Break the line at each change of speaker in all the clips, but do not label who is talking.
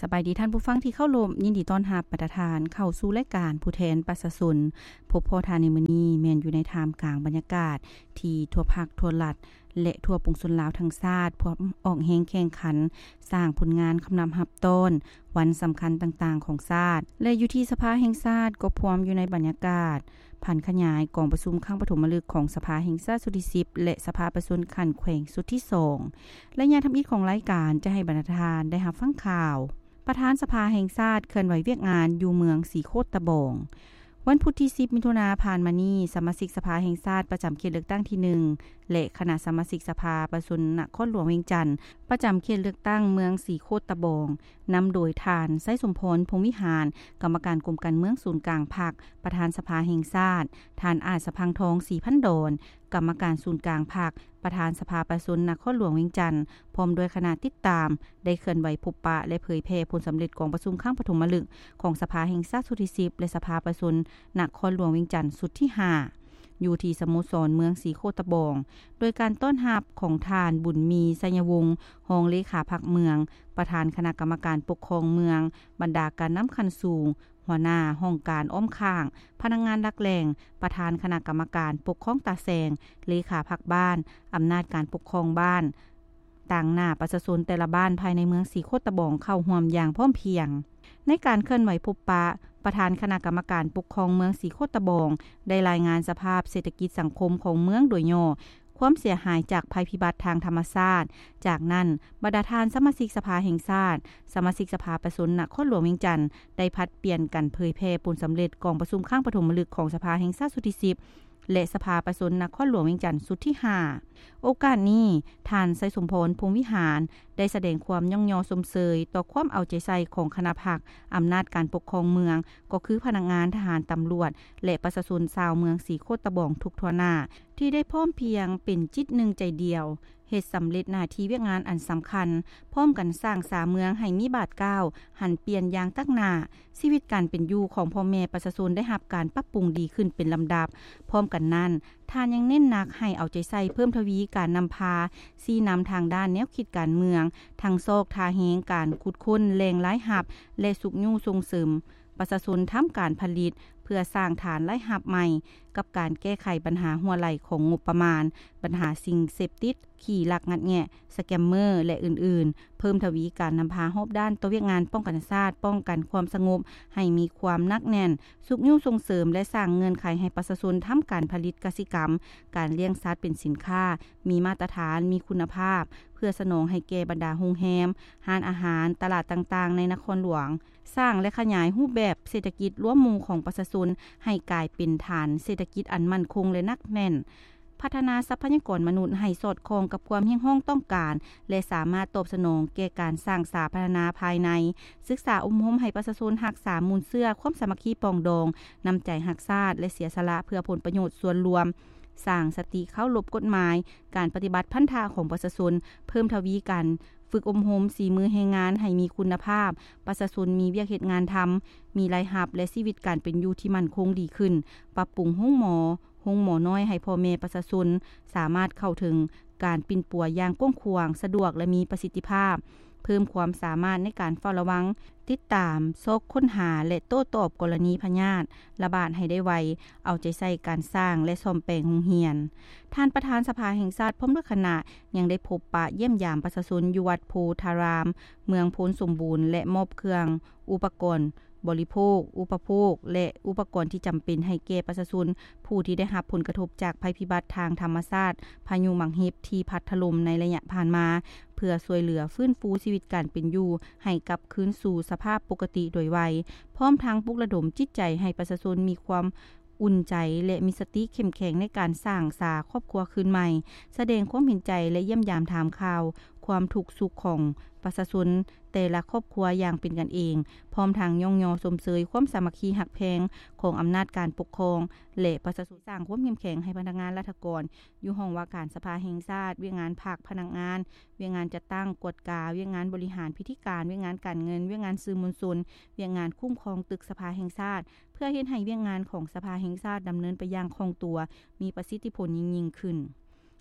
สบายดีท่านผู้ฟังที่เข้าร่วมยินดีต้อนรับประธานเข้าสู่รายการผู้แทนประชาชนพบพ่อทานในมื้อนี้แม่นอยู่ในท่ามกลางบรรยากาศที่ทั่วภาคทั่วรัฐและทั่วปวงชนลาวทั้งชาติพร้อมออกแรงแข่งขันสร้างผลงานคำนำรับต้นวันสำคัญต่างๆของชาติและอยู่ที่สภาแห่งชาติก็พร้อมอยู่ในบรรยากาศผ่านขยายกองประชุมครั้งปฐมฤกษ์ของสภาแห่งชาติสุดที่10และสภาประชาชนขันแขวงสุดที่2และญาทำอิฐของรายการจะให้บรรทานได้รับฟังข่าวประธานสภาแห่งชาติเคลื่อนไหวเวียกงานอยู่เมืองสีโคตรตะบองวันพุธที่10มิถุนายนผ่านมานี้สมาชิกสภาแห่งชาติประจำเขตเลือกตั้งที่1และคณะสมาชิกสภาประชาชนนครหลวงเวียงจันทน์ประจำเขตเลือกตั้งเมืองสีโคตรตะบองนำโดยทานไส้สมพรพงษ์วิหารกรรมการกรมการเมืองศูนย์กลางพรรคประธานสภาแห่งชาติทานอาจสะพังทองศรีพันโดนกรรมการศูนย์กลางพรรคประธานสภาประชาชนนครหลวงเวียงจันทน์พร้อมด้วยคณะติดตามได้เคลื่อนไหวพบปะและเผยแพร่ผลสำเร็จของประชุมครั้งปฐมฤกษ์ของสภาแห่งชาติสุดที่10และสภาประชาชนนครหลวงเวียงจันทน์สุดที่5อยู่ที่สโมสรเมืองสีโคตรตะบองโดยการต้อนรับของทานบุญมีสัญวงศ์รองเลขาพรรคเมืองประธานคณะกรรมการปกครองเมืองบรรดาการนำคันสูงหัวหน้าห้องการอ้อมข้างพนักงานหลักแหล่งประธานคณะกรรมการปกครองตาแสงเลขาพรรคบ้านอำนาจการปกครองบ้านต่างหน้าประชาชนแต่ละบ้านภายในเมืองสีโคตรตะบองเข้าร่วมอย่างพร้อมเพรียงในการเคลื่อนไหวพบปะประธานคณะกรรมการปกครองเมืองสีโคตรตะบองได้รายงานสภาพเศรษฐกิจสังคมของเมืองโดยย่อความเสียหายจากภัยพิบัติทางธรรมชาติจากนั้นบรรดาทานสมาชิกสภาแห่งชาติสมาชิกสภาประชาชนนครหลวงเวียงจันทน์ได้พัดเปลี่ยนกันเผยแพร่ผลสำเร็จกองประชุมครั้งปฐมฤกษ์ของสภาแห่งชาติสุดที่10และสภาประชาชนนครหลวงเวียงจันทน์สุดที่5โอกาสนี้ท่านไสสมพรพงษ์วิหารได้แสดงความย่องยอสมเสยต่อความเอาใจใส่ของคณะพรรคอำนาจการปกครองเมืองก็คือพนักงานทหารตำรวจและประชาชนชาวเมืองสีโคตรตะบองทุกทั่วหน้าที่ได้พร้อมเพรียงเป็นจิตหนึ่งใจเดียวเฮ็ดสำเร็จหน้าที่เวียกงานอันสำคัญพร้อมกันสร้างสาเมืองให้มีบาดก้าวหันเปลี่ยนอย่างตั้งหน้าชีวิตการเป็นอยู่ของพ่อแม่ประชาชนได้รับการปรับปรุงดีขึ้นเป็นลำดับพร้อมกันนั้นท่านยังเน้นหนักให้เอาใจใส่เพิ่มทวีการนำพาชี้นำทางด้านแนวคิดการเมืองทางโซกทาเฮงการขุดค้นแหล่งหลายหับและสุกยู่ส่งเสริมประชาชนทำการผลิตเพื่อสร้างฐานรายรับใหม่กับการแก้ไขปัญหาหัวไหล่ของงบประมาณปัญหาสิ่งเสพติดขี่ลักงัดแงะสแกมเมอร์และอื่นๆเพิ่มทวีการนำพารอบด้านตัวเวียกงานป้องกันชาติป้องกันความสงบให้มีความนักแน่นสุกยู่ส่งเสริมและสร้างเงื่อนไขให้ประชาชนทำการผลิตกสิกรรมการเลี้ยงสัตว์เป็นสินค้ามีมาตรฐานมีคุณภาพเพื่อสนองให้แก่บรรดาโรงแรมร้านอาหารตลาดต่างๆในนครหลวงสร้างและขยายรูปแบบเศรษฐกิจร่วมหมู่ของประชาชนให้กลายเป็นฐานเศรษฐกิจอันมั่นคงและนักแน่นพัฒนาทรัพยากรมนุษย์ให้สอดคล้องกับความเฮี้ยงห้องต้องการและสามารถตอบสนองแก่การสร้างสาธารณะภายในศึกษาอบรมให้ประชาชนรักษามูลเชื่อความสามัคคีปรองดองนำใจรักชาติและเสียสละเพื่อผลประโยชน์ส่วนรวมสร้างสติเข้ารบกฎหมายการปฏิบัติพันธะของประชาชนเพิ่มทวีกันฝึกอบรมสีมือแรงงานให้มีคุณภาพประชาชนมีเวียกเฮ็ดงานทำมีรายรับและชีวิตการเป็นอยู่ที่มั่นคงดีขึ้นปรับปรุงโรงหมอน้อยให้พ่อแม่ประชาชนสามารถเข้าถึงการปิ่นปัวอย่างกว้างขวางสะดวกและมีประสิทธิภาพเพิ่มความสามารถในการเฝ้าระวังติดตามซอกค้นหาและโต้ตอบกรณีพยาธิระบาดให้ได้ไวเอาใจใส่การสร้างและซ่อมแปลงโรงเรียนท่านประธานสภาแห่งชาติพร้อมด้วยคณะยังได้พบปะเยี่ยมยามประชาชนอยู่วัดโพธารามเมืองโพนสมบูรณ์และมอบเครื่องอุปกรณ์บริโภคอุปโภคและอุปกรณ์ที่จำเป็นให้แก่ประชาชนผู้ที่ได้รับผลกระทบจากภัยพิบัติทางธรรมชาติพายุหมังฮิบที่พัดถล่มในระยะผ่านมาเพื่อช่วยเหลือฟื้นฟูชีวิตการเป็นอยู่ให้กลับคืนสู่สภาพปกติโดยไวพร้อมทั้งปลุกระดมจิตใจให้ประชาชนมีความอุ่นใจและมีสติเข้มแข็งในการสร้างสาครอบครัวคืนใหม่แสดงความเห็นใจและเยี่ยมยามถามข่าวความทุกข์สุขของประชาชนแต่ละครอบครัวอย่างเป็นกันเองพร้อมทางย่องยอสมเสยความสามัคคีหักแพงของอำนาจการปกครองและประชาชนสร้างความเข้มแข็งให้พนักงานราชการอยู่ห้องว่าการสภาแห่งชาติเวียกงานภาคพนักงานเวียกงานจัดตั้งกฎกาเวียกงานบริหารพิธีการเวียกงานการเงินเวียกงานสื่อมวลชนเวียกงานคุ้มครองตึกสภาแห่งชาติเพื่อเฮ็ดให้เวียกงานของสภาแห่งชาติดำเนินไปอย่างคล่องตัวมีประสิทธิผลยิ่งขึ้น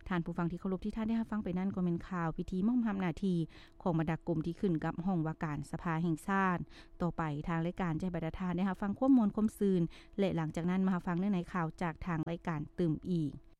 ท่านผู้ฟังที่เคารพที่ท่านได้รับฟังไปนั่นก็เป็นข่าวพิธีมอบอำนาจหน้าที่ของบรรดากรมที่ขึ้นกับห้องว่าการสภาแห่งชาติต่อไปทางรายการจะบรรดาทานได้รับฟังข้อมูลคมซืนและหลังจากนั้นมาฟังเรื่องในข่าวจากทางรายการตื่มอีก